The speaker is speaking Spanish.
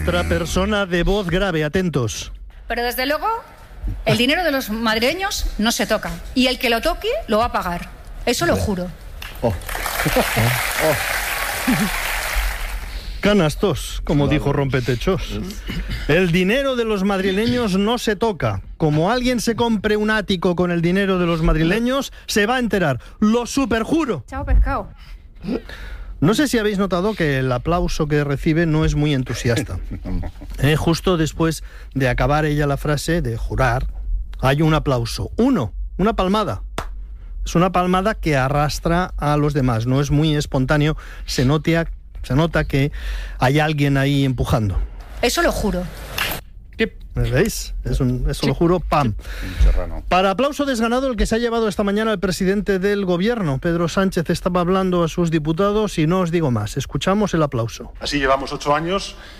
Otra persona de voz grave, atentos. Pero desde luego, el dinero de los madrileños no se toca. Y el que lo toque, lo va a pagar. Eso lo juro. Canastos, como dijo Rompetechos. El dinero de los madrileños no se toca. Como alguien se compre un ático con el dinero de los madrileños, se va a enterar. Lo superjuro. Chao, pescado. No sé si habéis notado que el aplauso que recibe no es muy entusiasta. Justo después de acabar ella la frase de jurar, hay un aplauso. Una palmada. Es una palmada que arrastra a los demás. No es muy espontáneo. Se nota que hay alguien ahí empujando. Eso lo juro. ¿Veis? Eso lo juro, ¡pam! Para aplauso desganado el que se ha llevado esta mañana el presidente del gobierno. Pedro Sánchez estaba hablando a sus diputados y no os digo más. Escuchamos el aplauso. Así llevamos 8 años